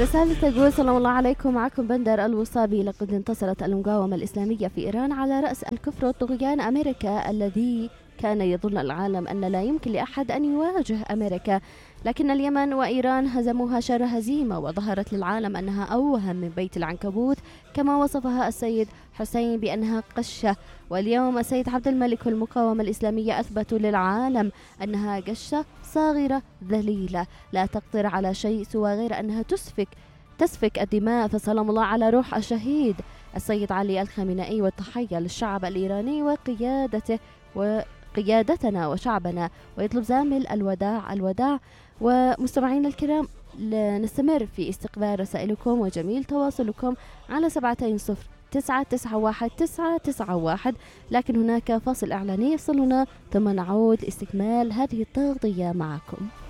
رسالة تقول: سلام الله عليكم، معكم بندر الوصابي. لقد انتصرت المقاومة الإسلامية في إيران على رأس الكفر والطغيان أمريكا، الذي كان يظن العالم أن لا يمكن لأحد أن يواجه أمريكا، لكن اليمن وإيران هزموها شر هزيمة، وظهرت للعالم أنها أوهم من بيت العنكبوت كما وصفها السيد حسين بأنها قشة. واليوم السيد عبد الملك والمقاومة الإسلامية أثبتوا للعالم أنها قشة صاغرة ذليلة لا تقدر على شيء سوى غير أنها تسفك الدماء. فسلام الله على روح الشهيد السيد علي الخامنئي، والتحية للشعب الإيراني وقيادتنا وشعبنا. ويطلب زامل الوداع. ومستمعين الكرام، نستمر في استقبال رسائلكم وجميل تواصلكم على 70991 لكن هناك فاصل إعلاني يصلنا ثم نعود لاستكمال هذه التغطية معكم.